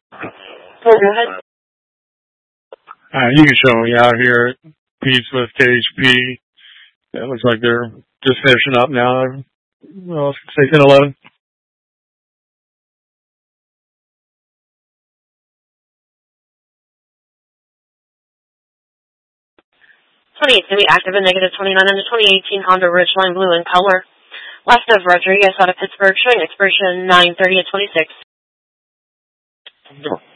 Go ahead. You can show me out here at Pete's with KHP. It looks like they're just finishing up now. Well, say 10-11. 28 to be active and negative 29 on the 2018 Honda Ridgeline Blue in color. Last of Rodriguez out of Pittsburgh, showing expiration 9/30 at 26.